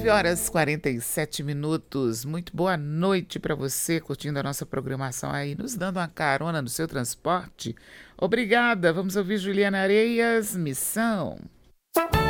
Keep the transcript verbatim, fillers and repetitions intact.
nove horas e quarenta e sete minutos. Muito boa noite para você, curtindo a nossa programação aí, nos dando uma carona no seu transporte. Obrigada. Vamos ouvir Juliana Areias, Missão.